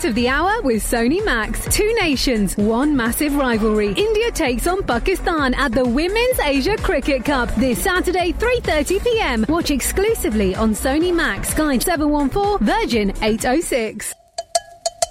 of the hour with Sony Max. Two nations, one massive rivalry. India takes on Pakistan at the Women's Asia Cricket Cup this Saturday, 3:30 p.m. Watch exclusively on Sony Max, Sky 714, Virgin 806.